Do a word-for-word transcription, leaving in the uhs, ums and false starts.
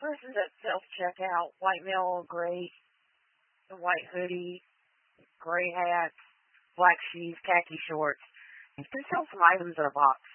person's at self-checkout, white male, gray, a white hoodie, gray hat, black shoes, khaki shorts. He can sell some items in a box.